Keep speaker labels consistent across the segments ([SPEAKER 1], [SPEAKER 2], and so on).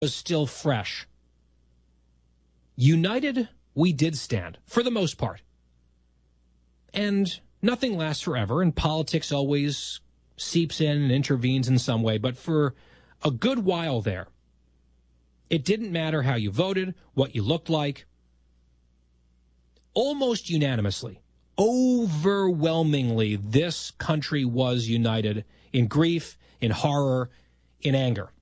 [SPEAKER 1] was still fresh. United, we did stand, for the most part. And nothing lasts forever, and politics always seeps in and intervenes in some way. But for a good while there, it didn't matter how you voted, what you looked like. Almost unanimously, overwhelmingly, this country was united in grief, in horror, in anger.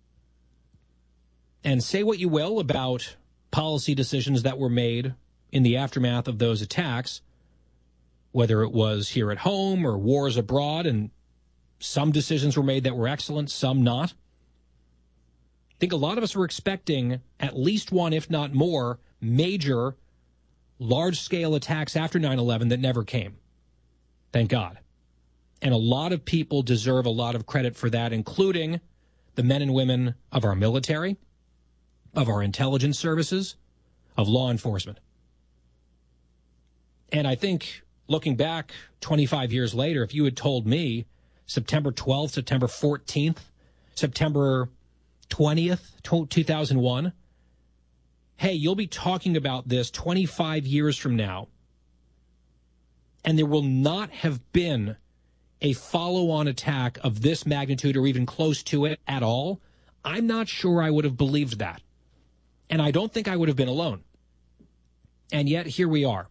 [SPEAKER 1] And say what you will about policy decisions that were made in the aftermath of those attacks, whether it was here at home or wars abroad, and some decisions were made that were excellent, some not. I think a lot of us were expecting at least one, if not more, major, large-scale attacks after 9/11 that never came. Thank God. And a lot of people deserve a lot of credit for that, including the men and women of our military, of our intelligence services, of law enforcement. And I think, looking back 25 years later, if you had told me September 12th, September 14th, September 20th, 2001, hey, you'll be talking about this 25 years from now, and there will not have been a follow-on attack of this magnitude or even close to it at all, I'm not sure I would have believed that. And I don't think I would have been alone. And yet, here we are.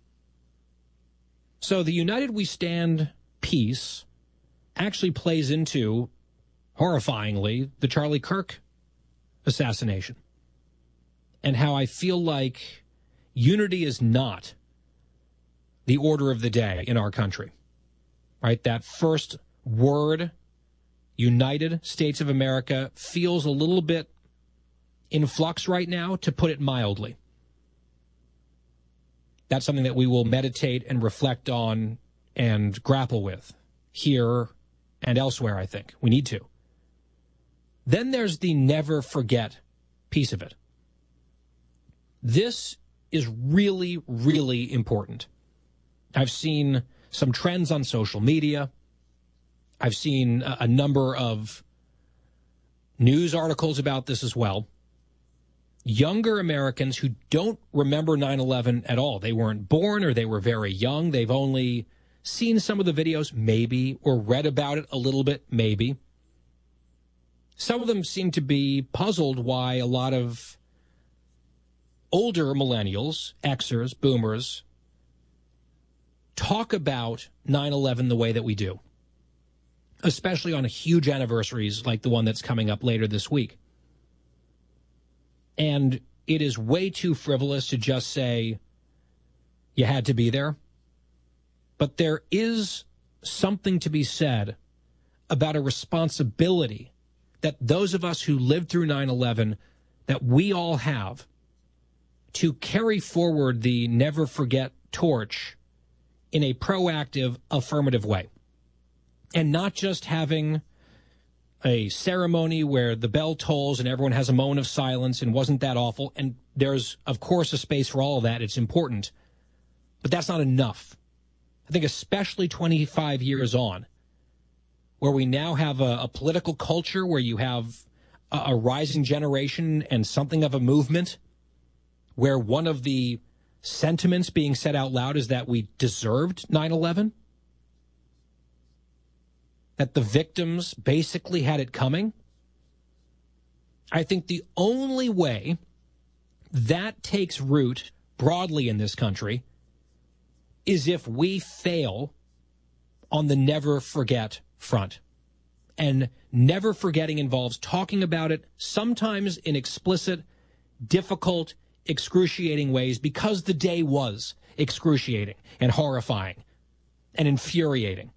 [SPEAKER 1] So the United We Stand piece actually plays into, horrifyingly, the Charlie Kirk assassination. And how I feel like unity is not the order of the day in our country. Right? That first word, United States of America, feels a little bit in flux right now, to put it mildly. That's something that we will meditate and reflect on and grapple with here and elsewhere, I think. We need to. Then there's the never forget piece of it. This is really, really important. I've seen some trends on social media. I've seen a number of news articles about this as well. Younger Americans who don't remember 9/11 at all. They weren't born or they were very young. They've only seen some of the videos, maybe, or read about it a little bit, maybe. Some of them seem to be puzzled why a lot of older millennials, Xers, boomers, talk about 9/11 the way that we do, especially on huge anniversaries like the one that's coming up later this week. And it is way too frivolous to just say you had to be there. But there is something to be said about a responsibility that those of us who lived through 9/11, that we all have, to carry forward the never forget torch in a proactive, affirmative way. And not just having a ceremony where the bell tolls and everyone has a moment of silence and wasn't that awful. And there's, of course, a space for all of that. It's important. But that's not enough. I think especially 25 years on, where we now have a political culture where you have a rising generation and something of a movement, where one of the sentiments being said out loud is that we deserved 9/11, that the victims basically had it coming. I think the only way that takes root broadly in this country is if we fail on the never forget front. And never forgetting involves talking about it, sometimes in explicit, difficult, excruciating ways, because the day was excruciating and horrifying and infuriating.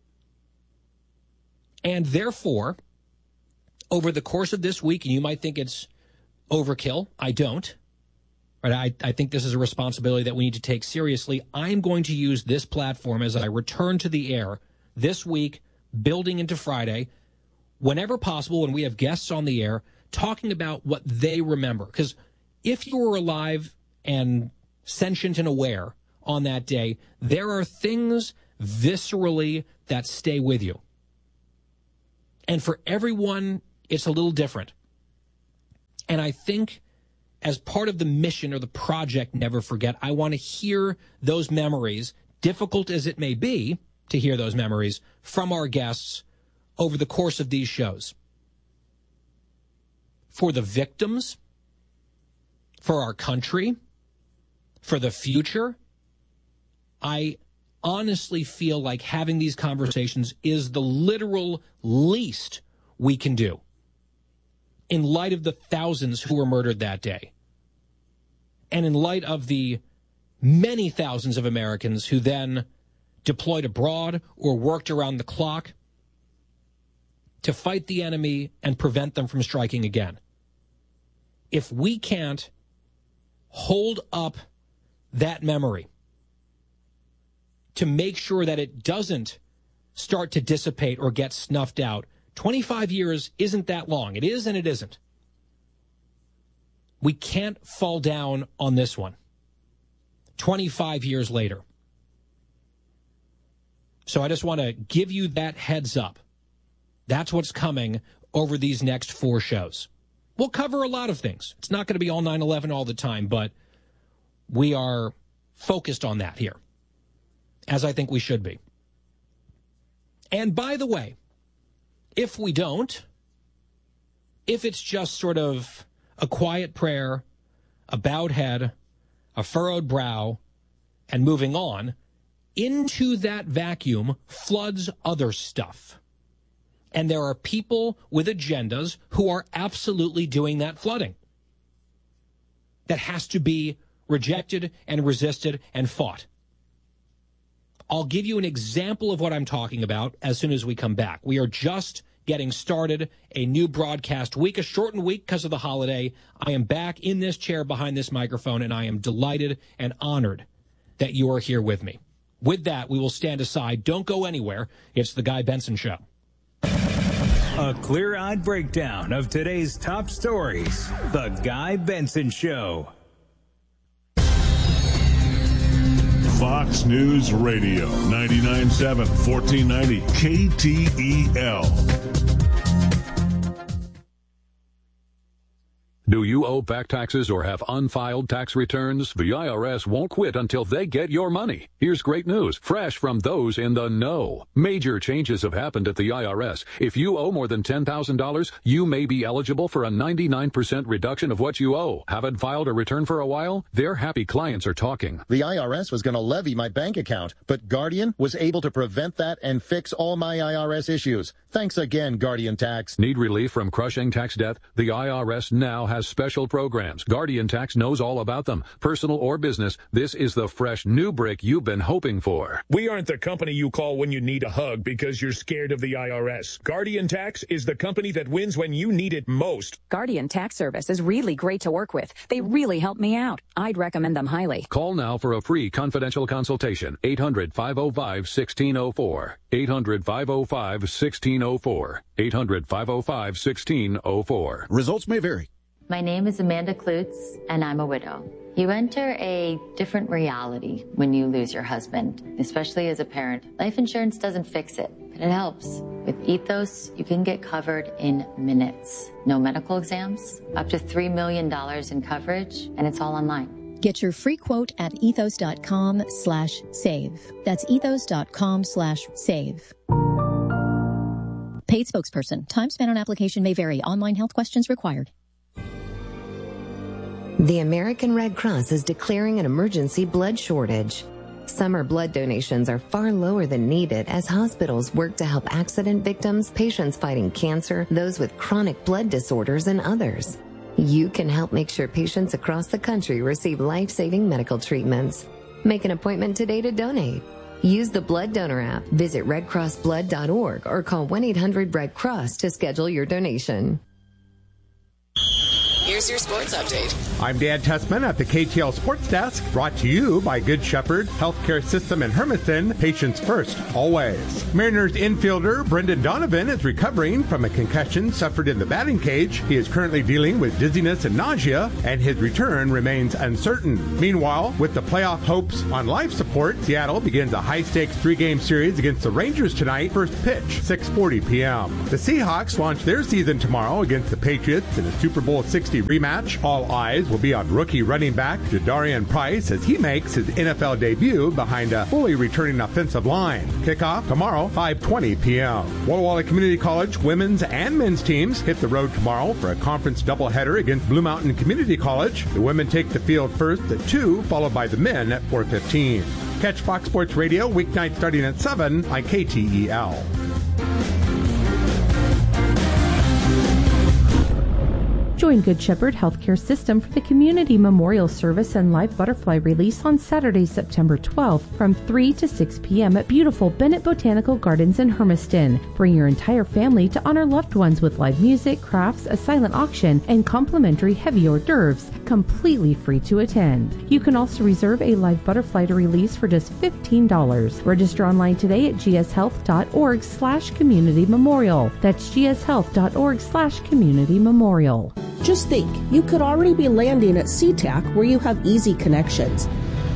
[SPEAKER 1] And therefore, over the course of this week, and you might think it's overkill, I don't. Right? I think this is a responsibility that we need to take seriously. I'm going to use this platform as I return to the air this week, building into Friday, whenever possible, when we have guests on the air, talking about what they remember. Because if you were alive and sentient and aware on that day, there are things viscerally that stay with you. And for everyone, it's a little different. And I think as part of the mission or the project Never Forget, I want to hear those memories, difficult as it may be to hear those memories, from our guests over the course of these shows. For the victims, for our country, for the future, I honestly feel like having these conversations is the literal least we can do in light of the thousands who were murdered that day, and in light of the many thousands of Americans who then deployed abroad or worked around the clock to fight the enemy and prevent them from striking again. If we can't hold up that memory to make sure that it doesn't start to dissipate or get snuffed out, 25 years isn't that long. It is and it isn't. We can't fall down on this one 25 years later. So I just want to give you that heads up. That's what's coming over these next 4 shows. We'll cover a lot of things. It's not going to be all 9/11 all the time, but we are focused on that here, as I think we should be. And by the way, if we don't, if it's just sort of a quiet prayer, a bowed head, a furrowed brow, and moving on, into that vacuum floods other stuff. And there are people with agendas who are absolutely doing that flooding. That has to be rejected and resisted and fought. I'll give you an example of what I'm talking about as soon as we come back. We are just getting started, a new broadcast week, a shortened week because of the holiday. I am back in this chair behind this microphone, and I am delighted and honored that you are here with me. With that, we will stand aside. Don't go anywhere. It's The Guy Benson Show.
[SPEAKER 2] A clear-eyed breakdown of today's top stories. The Guy Benson Show.
[SPEAKER 3] Fox News Radio, 99.7, 1490, KTEL.
[SPEAKER 4] Do you owe back taxes or have unfiled tax returns? The IRS won't quit until they get your money. Here's great news, fresh from those in the know. Major changes have happened at the IRS. If you owe more than $10,000, you may be eligible for a 99% reduction of what you owe. Haven't filed a return for a while? Their happy clients are talking.
[SPEAKER 5] The IRS was going to levy my bank account, but Guardian was able to prevent that and fix all my IRS issues. Thanks again, Guardian Tax.
[SPEAKER 4] Need relief from crushing tax debt? The IRS now has special programs. Guardian Tax knows all about them. Personal or business, this is the fresh new brick you've been hoping for.
[SPEAKER 6] We aren't the company you call when you need a hug because you're scared of the IRS. Guardian Tax is the company that wins when you need it most.
[SPEAKER 7] Guardian Tax Service is really great to work with. They really help me out. I'd recommend them highly.
[SPEAKER 4] Call now for a free confidential consultation. 800-505-1604. 800-505-1604. 800-505-1604.
[SPEAKER 8] Results may vary.
[SPEAKER 9] My name is Amanda Klutz, and I'm a widow. You enter a different reality when you lose your husband, especially as a parent. Life insurance doesn't fix it, but it helps. With Ethos, you can get covered in minutes. No medical exams, up to $3 million in coverage, and it's all online.
[SPEAKER 10] Get your free quote at ethos.com/save. That's ethos.com/save. Paid spokesperson. Time spent on application may vary. Online health questions required.
[SPEAKER 11] The American Red Cross is declaring an emergency blood shortage. Summer blood donations are far lower than needed as hospitals work to help accident victims, patients fighting cancer, those with chronic blood disorders, and others. You can help make sure patients across the country receive life-saving medical treatments. Make an appointment today to donate. Use the Blood Donor app, visit redcrossblood.org, or call 1-800-RED-CROSS to schedule your donation.
[SPEAKER 12] Here's your sports update.
[SPEAKER 13] I'm Dan Tessman at the KTL Sports Desk, brought to you by Good Shepherd Healthcare System in Hermiston. Patients first, always. Mariners infielder Brendan Donovan is recovering from a concussion suffered in the batting cage. He is currently dealing with dizziness and nausea, and his return remains uncertain. Meanwhile, with the playoff hopes on life support, Seattle begins a high-stakes 3-game series against the Rangers tonight. First pitch, 6:40 p.m. The Seahawks launch their season tomorrow against the Patriots in a Super Bowl 60 Rematch, all eyes will be on rookie running back Jadarian Price as he makes his NFL debut behind a fully returning offensive line. Kickoff tomorrow, 5:20 p.m. Walla Walla Community College women's and men's teams hit the road tomorrow for a conference doubleheader against Blue Mountain Community College. The women take the field first at 2, followed by the men at 4:15. Catch Fox Sports Radio weeknight starting at 7 on KTEL.
[SPEAKER 8] Join Good Shepherd Healthcare System for the Community Memorial Service and live butterfly release on Saturday, September 12th from 3 to 6 p.m. at beautiful Bennett Botanical Gardens in Hermiston. Bring your entire family to honor loved ones with live music, crafts, a silent auction, and complimentary heavy hors d'oeuvres, completely free to attend. You can also reserve a live butterfly to release for just $15. Register online today at gshealth.org/community memorial. That's gshealth.org/community memorial.
[SPEAKER 12] Just think, you could already be landing at SeaTac where you have easy connections.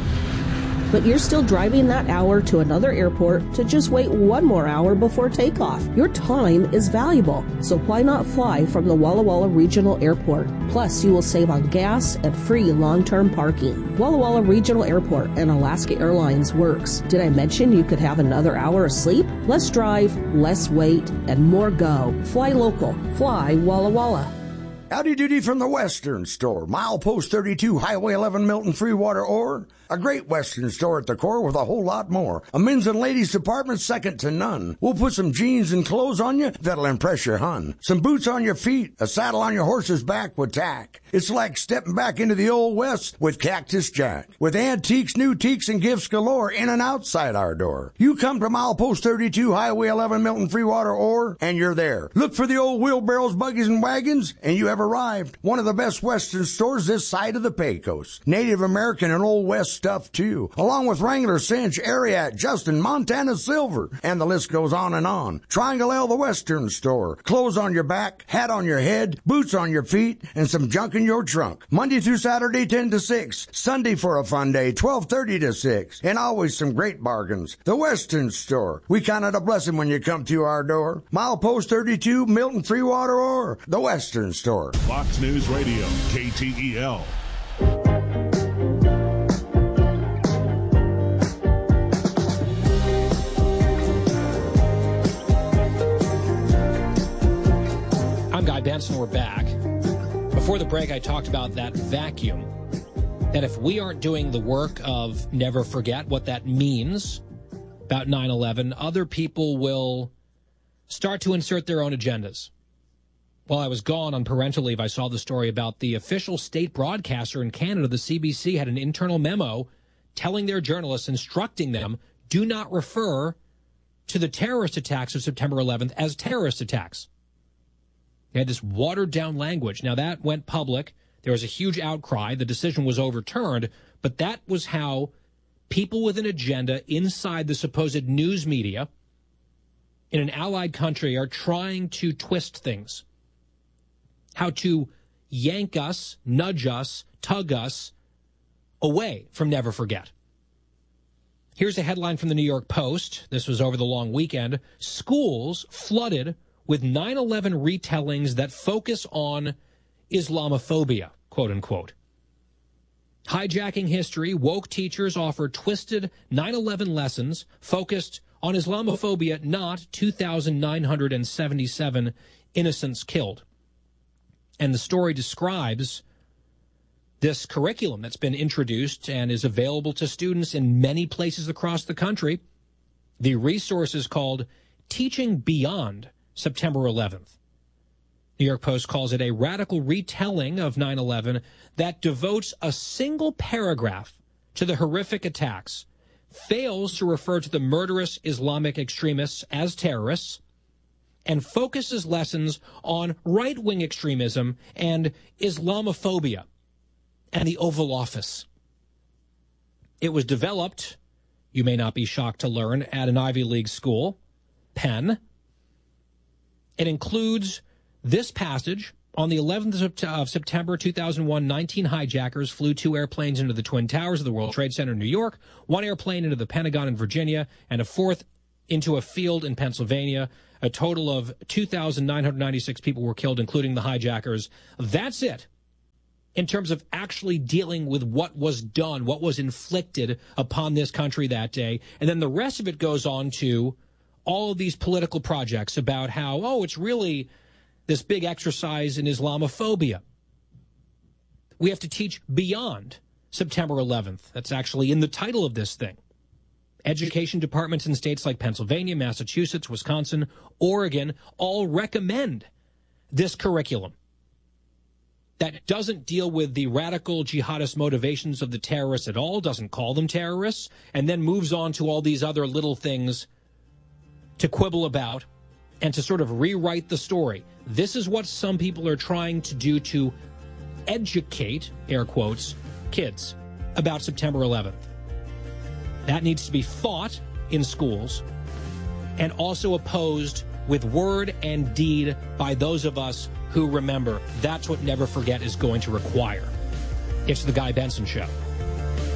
[SPEAKER 12] But you're still driving that hour to another airport to just wait one more hour before takeoff. Your time is valuable, so why not fly from the Walla Walla Regional Airport? Plus, you will save on gas and free long-term parking. Walla Walla Regional Airport and Alaska Airlines works. Did I mention you could have another hour of sleep? Less drive, less wait, and more go. Fly local. Fly Walla Walla.
[SPEAKER 14] Howdy doody from the Western Store. Milepost 32, Highway 11, Milton, Freewater, Ore. A great Western store at the core with a whole lot more. A men's and ladies department second to none. We'll put some jeans and clothes on you that'll impress your hun. Some boots on your feet, a saddle on your horse's back with tack. It's like stepping back into the Old West with Cactus Jack. With antiques, new teaks, and gifts galore in and outside our door. You come to Milepost 32, Highway 11, Milton, Freewater, Ore, and you're there. Look for the old wheelbarrows, buggies, and wagons, and you have arrived. One of the best Western stores this side of the Pecos. Native American and Old West stuff, too. Along with Wrangler, Cinch, Ariat, Justin, Montana Silver, and the list goes on and on. Triangle L, the Western Store. Clothes on your back, hat on your head, boots on your feet, and some junk in your trunk. Monday through Saturday, 10 to 6. Sunday for a fun day, 12:30 to 6. And always some great bargains. The Western Store. We count it a blessing when you come to our door. Milepost 32, Milton, Freewater, or the Western Store.
[SPEAKER 3] Fox News Radio, KTEL.
[SPEAKER 1] I'm Guy Benson. We're back. Before the break, I talked about that vacuum. That if we aren't doing the work of never forget what that means about 9/11, other people will start to insert their own agendas. While I was gone on parental leave, I saw the story about the official state broadcaster in Canada. The CBC had an internal memo telling their journalists, instructing them, do not refer to the terrorist attacks of September 11th as terrorist attacks. They had this watered-down language. Now, that went public. There was a huge outcry. The decision was overturned. But that was how people with an agenda inside the supposed news media in an allied country are trying to twist things. How to yank us, nudge us, tug us away from never forget. Here's a headline from the New York Post. This was over the long weekend. Schools flooded with 9/11 retellings that focus on Islamophobia, quote unquote. Hijacking history, woke teachers offer twisted 9/11 lessons focused on Islamophobia, not 2,977 innocents killed. And the story describes this curriculum that's been introduced and is available to students in many places across the country. The resource is called Teaching Beyond September 11th. New York Post calls it a radical retelling of 9/11 that devotes a single paragraph to the horrific attacks, fails to refer to the murderous Islamic extremists as terrorists, and focuses lessons on right-wing extremism and Islamophobia and the Oval Office. It was developed, you may not be shocked to learn, at an Ivy League school, Penn. It includes this passage. On the 11th of September 2001, 19 hijackers flew 2 airplanes into the Twin Towers of the World Trade Center in New York, 1 airplane into the Pentagon in Virginia, and a 4th into a field in Pennsylvania. A total of 2,996 people were killed, including the hijackers. That's it. in terms of actually dealing with what was done, what was inflicted upon this country that day. And then the rest of it goes on to all of these political projects about how, oh, it's really this big exercise in Islamophobia. We have to teach beyond September 11th. That's actually in the title of this thing. Education departments in states like Pennsylvania, Massachusetts, Wisconsin, Oregon all recommend this curriculum that doesn't deal with the radical jihadist motivations of the terrorists at all, doesn't call them terrorists, and then moves on to all these other little things to quibble about and to sort of rewrite the story. This is what some people are trying to do to educate, air quotes, kids about September 11th. That needs to be fought in schools and also opposed with word and deed by those of us who remember. That's what Never Forget is going to require. It's the Guy Benson Show.